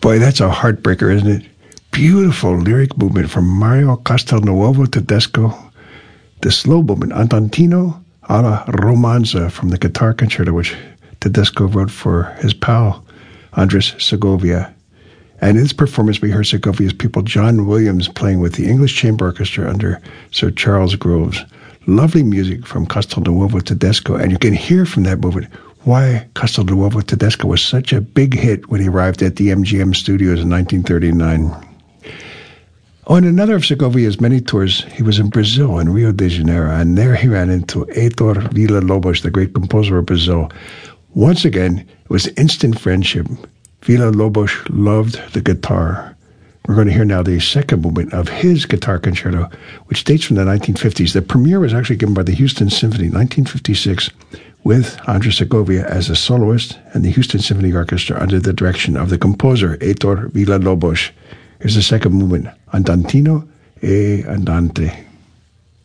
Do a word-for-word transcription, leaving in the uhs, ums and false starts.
Boy, that's a heartbreaker, isn't it? Beautiful lyric movement from Mario Castelnuovo Tedesco. The slow movement, Andantino alla Romanza, from the guitar concerto, which Tedesco wrote for his pal, Andres Segovia. And in this performance, we heard Segovia's pupil John Williams playing with the English Chamber Orchestra under Sir Charles Groves. Lovely music from Castelnuovo Tedesco, and you can hear from that movement why Castelnuovo Tedesco was such a big hit when he arrived at the M G M studios in nineteen thirty-nine. On another of Segovia's many tours, he was in Brazil, in Rio de Janeiro, and there he ran into Heitor Villa-Lobos, the great composer of Brazil. Once again, it was instant friendship. Villa-Lobos loved the guitar. We're going to hear now the second movement of his guitar concerto, which dates from the nineteen fifties. The premiere was actually given by the Houston Symphony, nineteen fifty-six, with Andres Segovia as a soloist and the Houston Symphony Orchestra under the direction of the composer, Heitor Villa-Lobos. Here's the second movement, Andantino e Andante.